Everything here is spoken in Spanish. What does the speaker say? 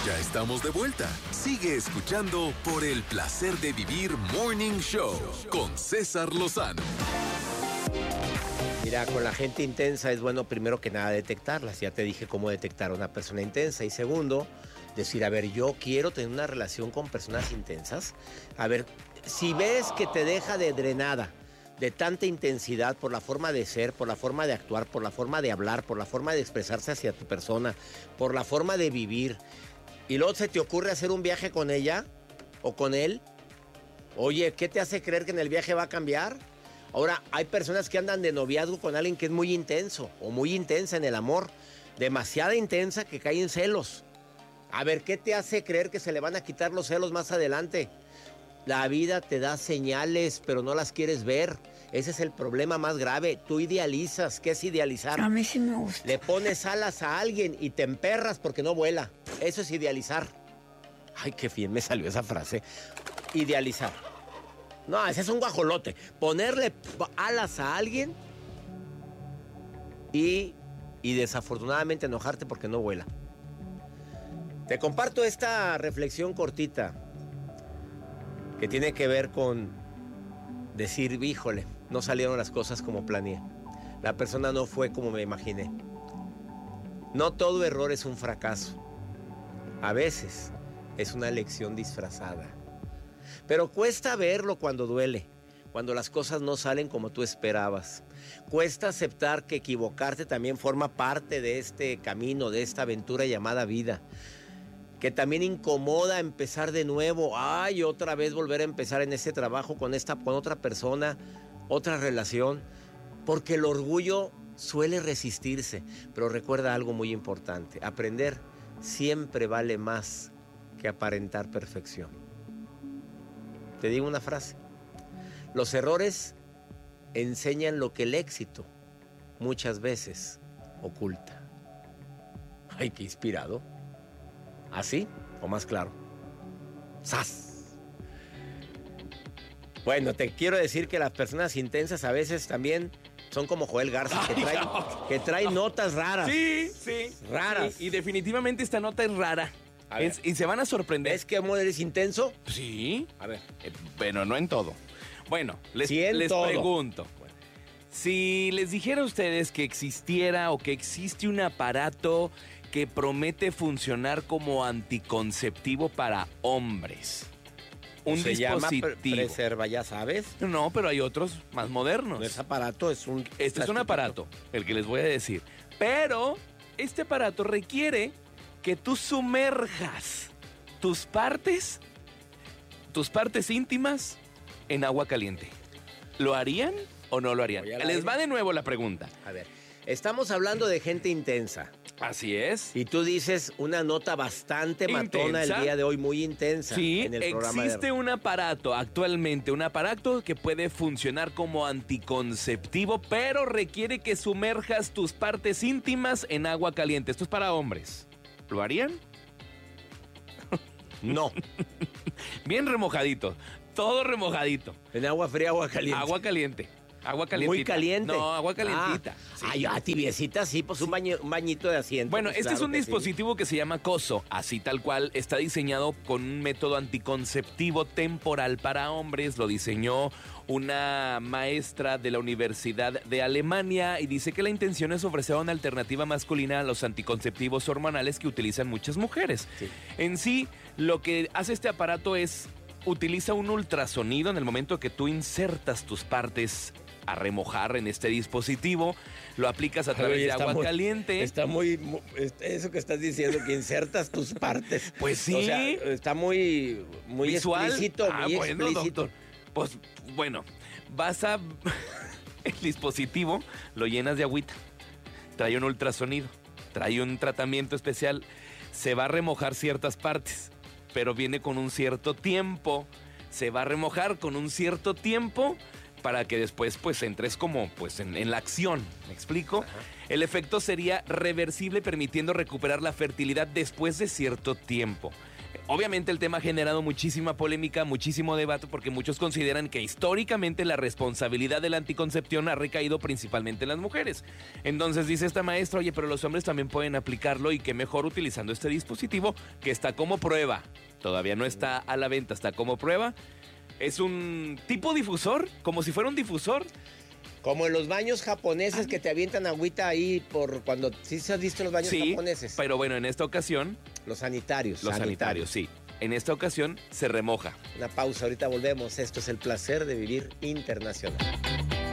Ya estamos de vuelta. Sigue escuchando por el placer de vivir Morning Show con César Lozano. Mira, con la gente intensa es bueno primero que nada detectarlas. Ya te dije cómo detectar a una persona intensa. Y segundo, decir, a ver, yo quiero tener una relación con personas intensas. A ver, si ves que te deja de drenada, de tanta intensidad por la forma de ser, por la forma de actuar, por la forma de hablar, por la forma de expresarse hacia tu persona, por la forma de vivir, y luego se te ocurre hacer un viaje con ella o con él, oye, ¿qué te hace creer que en el viaje va a cambiar? Ahora, hay personas que andan de noviazgo con alguien que es muy intenso o muy intensa en el amor, demasiada intensa que cae en celos. A ver, ¿qué te hace creer que se le van a quitar los celos más adelante? La vida te da señales, pero no las quieres ver. Ese es el problema más grave. Tú idealizas. ¿Qué es idealizar? A mí sí me gusta. Le pones alas a alguien y te emperras porque no vuela. Eso es idealizar. Ay, qué bien me salió esa frase. Idealizar. No, ese es un guajolote. Ponerle alas a alguien y desafortunadamente enojarte porque no vuela. Te comparto esta reflexión cortita que tiene que ver con decir, híjole, no salieron las cosas como planeé. La persona no fue como me imaginé. No todo error es un fracaso. A veces es una lección disfrazada. Pero cuesta verlo cuando duele, cuando las cosas no salen como tú esperabas. Cuesta aceptar que equivocarte también forma parte de este camino, de esta aventura llamada vida. Que también incomoda empezar de nuevo. Ay, otra vez volver a empezar en ese trabajo con otra persona, otra relación. Porque el orgullo suele resistirse. Pero recuerda algo muy importante. Aprender siempre vale más que aparentar perfección. Te digo una frase. Los errores enseñan lo que el éxito muchas veces oculta. Ay, qué inspirado. ¿Así o más claro? ¡Sas! Bueno, te quiero decir que las personas intensas a veces también son como Joel Garza, que trae notas raras. Sí, sí. Raras. Sí, y definitivamente esta nota es rara. Y se van a sorprender. ¿Es que eres intenso? Sí. A ver. Pero no en todo. Bueno, les todo. pregunto. Si les dijera a ustedes que existiera o que existe un aparato que promete funcionar como anticonceptivo para hombres. Un se dispositivo. llama Preserva, ya sabes. No, pero hay otros más modernos. No es aparato, es un... Este es un aparato, el que les voy a decir. Pero este aparato requiere que tú sumerjas tus partes íntimas en agua caliente. ¿Lo harían o no lo harían? Les va de nuevo la pregunta. A ver, estamos hablando de gente intensa. Así es. Y tú dices una nota bastante matona el día de hoy, muy intensa. Sí, en el programa existe un aparato actualmente, un aparato que puede funcionar como anticonceptivo, pero requiere que sumerjas tus partes íntimas en agua caliente. Esto es para hombres. ¿Lo harían? No. Bien remojadito, todo remojadito. En agua fría, agua caliente. Agua caliente. Agua calientita. Muy caliente. No, agua calientita. Sí. Ay, tibiecita, sí, pues un bañito de asiento. Bueno, pues este claro es un que dispositivo que se llama COSO, así tal cual. Está diseñado con un método anticonceptivo temporal para hombres. Lo diseñó una maestra de la Universidad de Alemania y dice que la intención es ofrecer una alternativa masculina a los anticonceptivos hormonales que utilizan muchas mujeres. Sí. En sí, lo que hace este aparato es utiliza un ultrasonido en el momento que tú insertas tus partes a remojar en este dispositivo, lo aplicas a través de agua caliente. Está muy, eso que estás diciendo, que insertas tus partes. Pues sí. O sea, está muy visual. Explícito, muy bueno, explícito. doctor. Pues bueno, el dispositivo lo llenas de agüita. Trae un ultrasonido, trae un tratamiento especial. Se va a remojar ciertas partes, pero viene con un cierto tiempo. Se va a remojar con un cierto tiempo para que después pues entres como pues en la acción, ¿me explico? Ajá. El efecto sería reversible, permitiendo recuperar la fertilidad después de cierto tiempo. Obviamente el tema ha generado muchísima polémica, muchísimo debate, porque muchos consideran que históricamente la responsabilidad de la anticoncepción ha recaído principalmente en las mujeres. Entonces dice esta maestra, oye, pero los hombres también pueden aplicarlo y qué mejor utilizando este dispositivo que está como prueba. Todavía no está a la venta, está como prueba. Es un tipo difusor, como si fuera un difusor. Como en los baños japoneses que te avientan agüita ahí por cuando... ¿Sí se has visto los baños japoneses? Pero bueno, en esta ocasión... Los sanitarios. Los sanitarios, sí. En esta ocasión se remoja. Una pausa, ahorita volvemos. Esto es El Placer de Vivir Internacional.